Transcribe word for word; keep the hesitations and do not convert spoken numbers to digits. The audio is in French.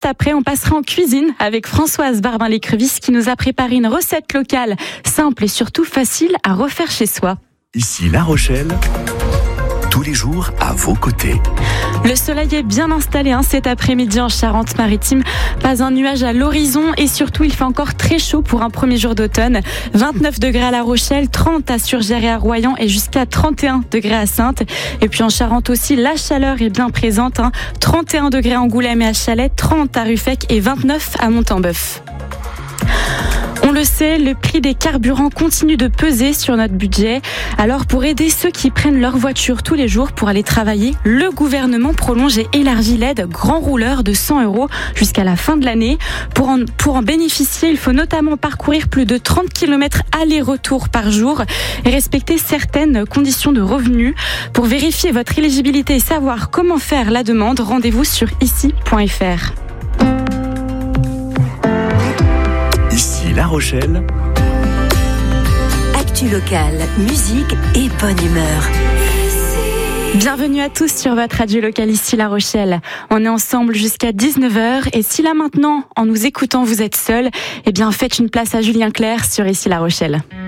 après, on passera en cuisine avec Françoise Barbin-Lécrevisse qui nous a préparé une recette locale, simple et surtout facile à refaire chez soi. Ici La Rochelle, tous les jours à vos côtés. Le soleil est bien installé hein, cet après-midi en Charente-Maritime. Pas un nuage à l'horizon et surtout il fait encore très chaud pour un premier jour d'automne. vingt-neuf degrés à La Rochelle, trente à Surgères et à Royan et jusqu'à trente et un degrés à Saintes. Et puis en Charente aussi, la chaleur est bien présente. Hein, trente et un degrés à Angoulême et à Chalais, trente à Ruffec et vingt-neuf à Montembeuf. On le sait, le prix des carburants continue de peser sur notre budget. Alors pour aider ceux qui prennent leur voiture tous les jours pour aller travailler, le gouvernement prolonge et élargit l'aide grand rouleur de cent euros jusqu'à la fin de l'année. Pour en, pour en bénéficier, il faut notamment parcourir plus de trente kilomètres aller-retour par jour et respecter certaines conditions de revenus. Pour vérifier votre éligibilité et savoir comment faire la demande, rendez-vous sur ici point f r. Ici La Rochelle. Actu locale, musique et bonne humeur. Bienvenue à tous sur votre radio locale ici La Rochelle. On est ensemble jusqu'à dix-neuf heures et si là maintenant, en nous écoutant, vous êtes seul, eh bien faites une place à Julien Clerc sur ici La Rochelle.